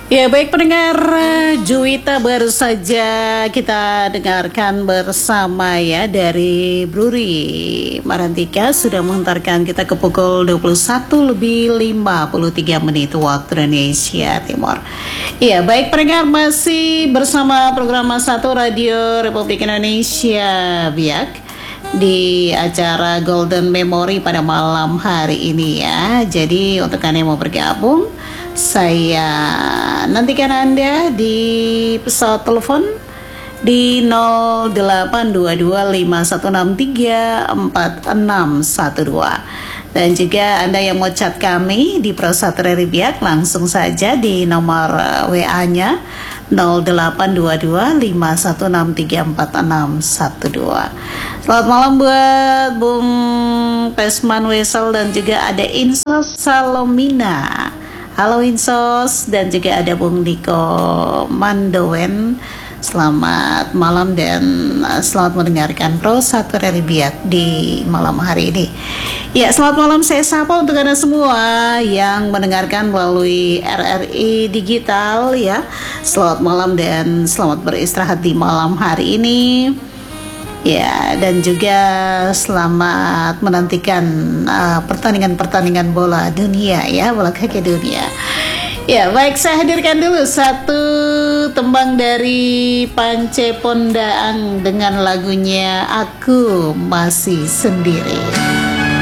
Ya baik pendengar, Juwita baru saja kita dengarkan bersama ya dari Bruri Marantika sudah mengantarkan kita ke pukul 21:53 waktu Indonesia Timur. Ya baik pendengar, masih bersama program Satu Radio Republik Indonesia Biak di acara Golden Memory pada malam hari ini ya. Jadi untuk Anda yang mau bergabung, saya nantikan Anda di pesawat telepon di 082251634612 dan juga Anda yang mau chat kami di Pro Satu dari Biak langsung saja di nomor WA-nya 082251634612. Selamat malam buat Bung Pesman Wesel dan juga ada Insos Salomina. Halo Insos, dan juga ada Bung Diko Mandowen. Selamat malam dan selamat mendengarkan Pro Satu dari Biak di malam hari ini. Ya, selamat malam saya sapa untuk Anda semua yang mendengarkan melalui RRI Digital ya. Selamat malam dan selamat beristirahat di malam hari ini. Ya, dan juga selamat menantikan pertandingan-pertandingan bola dunia ya, bola kaki dunia. Ya, baik, saya hadirkan dulu satu tembang dari Pance Pondaang dengan lagunya Aku Masih Sendiri.